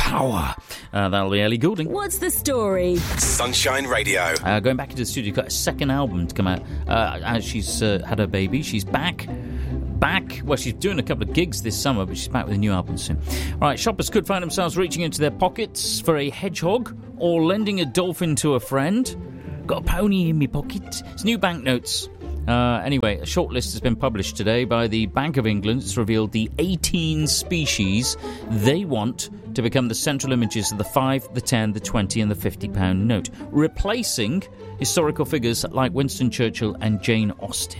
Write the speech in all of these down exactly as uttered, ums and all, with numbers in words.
Power. Uh, that'll be Ellie Goulding. What's the story? Sunshine Radio. Uh, going back into the studio, got a second album to come out. Uh, as she's uh, had her baby, she's back. Back. Well, she's doing a couple of gigs this summer, but she's back with a new album soon. All right, shoppers could find themselves reaching into their pockets for a hedgehog or lending a dolphin to a friend. Got a pony in me pocket. It's new banknotes. Uh, anyway, a short list has been published today by the Bank of England. It's revealed the eighteen species they want to become the central images of the five, the ten, the twenty and the fifty pound note, replacing historical figures like Winston Churchill and Jane Austen.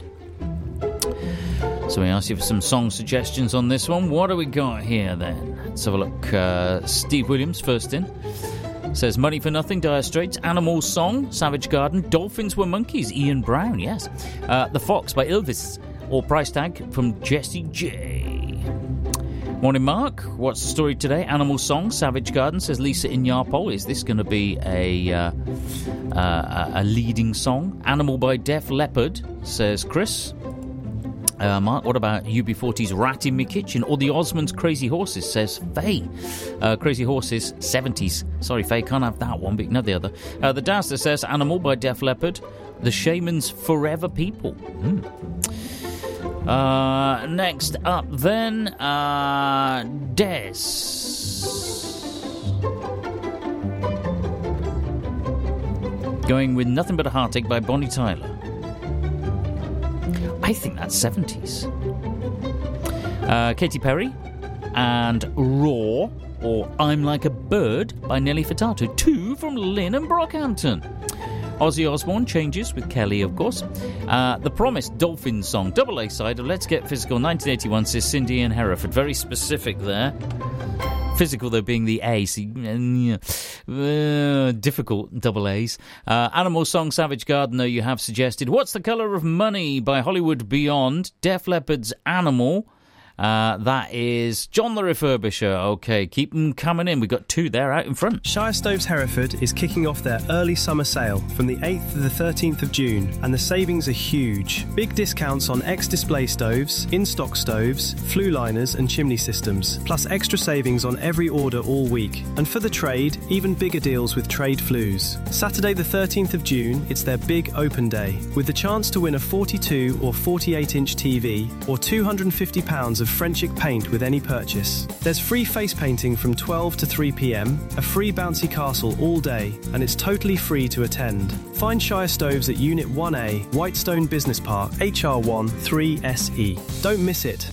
So we asked you for some song suggestions on this one. What do we got here then? Let's have a look. Uh, Steve Williams first in. Says Money for Nothing, Dire Straits, Animal Song, Savage Garden, Dolphins Were Monkeys, Ian Brown, yes. Uh, The Fox by Elvis, or Price Tag from Jessie J. Morning, Mark. What's the story today? Animal Song, Savage Garden, says Lisa in Yarpole. Is this going to be a uh, uh, a leading song? Animal by Def Leppard, says Chris. Uh, Mark, what about U B forty's Rat in Me Kitchen or the Osmonds Crazy Horses, says Faye. Uh, Crazy Horses, seventies. Sorry, Faye, can't have that one, but you can have the other. Uh, the Dazzler says Animal by Def Leppard. The Shaman's Forever People. Mm. Uh, next up then, uh, Des. Going with Nothing But a Heartache by Bonnie Tyler. I think that's seventies. Uh, Katy Perry and Raw, or I'm Like a Bird by Nelly Furtado. Two from Lynn and Brockhampton. Ozzy Osbourne, Changes with Kelly, of course. Uh, the Promised Dolphin song, double A side of Let's Get Physical, nineteen eighty-one, says Cindy in Hereford. Very specific there. Physical, though, being the A. So, uh, difficult double A's. Uh, Animal Song, Savage Garden, though, you have suggested. What's the Colour of Money by Hollywood Beyond. Def Leppard's Animal. Uh, that is John the Refurbisher. Okay, keep them coming in. We've got two there out in front. Shire Stoves Hereford is kicking off their early summer sale from the eighth to the thirteenth of June, and the savings are huge. Big discounts on ex-display stoves, in-stock stoves, flue liners and chimney systems, plus extra savings on every order all week. And for the trade, even bigger deals with trade flues. Saturday the thirteenth of June, it's their big open day, with the chance to win a forty-two or forty-eight inch T V or two hundred fifty pounds of Frenchic paint with any purchase. There's free face painting from twelve to three p.m, a free bouncy castle all day, and it's totally free to attend. Find Shire Stoves at Unit one A, Whitestone Business Park, H R one three S E. Don't miss it.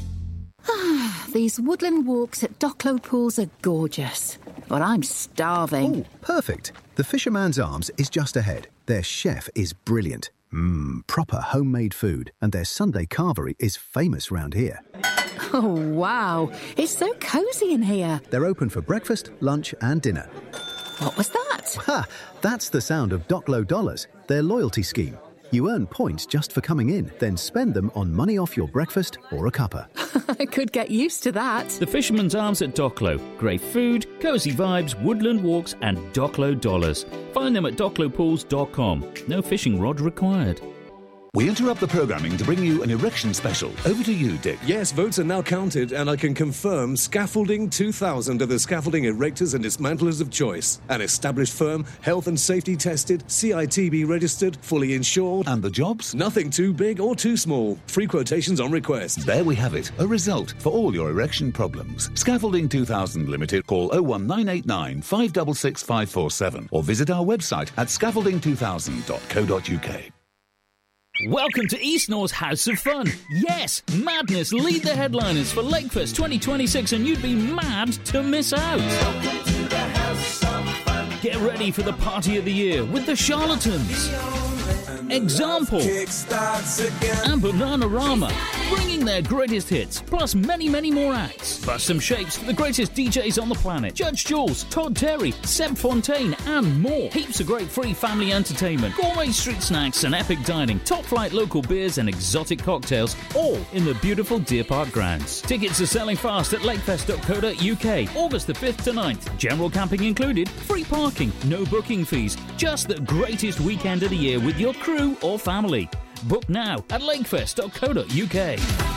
These woodland walks at Docklow Pools are gorgeous, but I'm starving. Oh, perfect. The Fisherman's Arms is just ahead. Their chef is brilliant. Mmm, proper homemade food, and their Sunday carvery is famous round here. Oh, wow. It's so cosy in here. They're open for breakfast, lunch and dinner. What was that? Ha! That's the sound of Docklow Dollars, their loyalty scheme. You earn points just for coming in, then spend them on money off your breakfast or a cuppa. I could get used to that. The Fisherman's Arms at Docklow. Great food, cosy vibes, woodland walks and Docklow Dollars. Find them at docklow pools dot com. No fishing rod required. We interrupt the programming to bring you an erection special. Over to you, Dick. Yes, votes are now counted, and I can confirm Scaffolding two thousand are the scaffolding erectors and dismantlers of choice. An established firm, health and safety tested, C I T B registered, fully insured. And the jobs? Nothing too big or too small. Free quotations on request. There we have it. A result for all your erection problems. Scaffolding two thousand Limited. Call oh one nine eight nine, five six six, five four seven or visit our website at scaffolding two thousand dot co dot uk. Welcome to East North's House of Fun. Yes, Madness lead the headliners for Lakefest twenty twenty-six, and you'd be mad to miss out. Welcome to the House of Fun. Get ready for the party of the year with the Charlatans, Example, and Bananarama, bringing their greatest hits, plus many, many more acts. Plus some shapes for the greatest D Js on the planet. Judge Jules, Todd Terry, Seb Fontaine, and more. Heaps of great free family entertainment, gourmet street snacks and epic dining, top-flight local beers and exotic cocktails, all in the beautiful Deer Park grounds. Tickets are selling fast at lakefest dot co dot uk. August the fifth to ninth. General camping included, free parking, no booking fees. Just the greatest weekend of the year with your crew or family. Book now at lakefest dot co dot uk.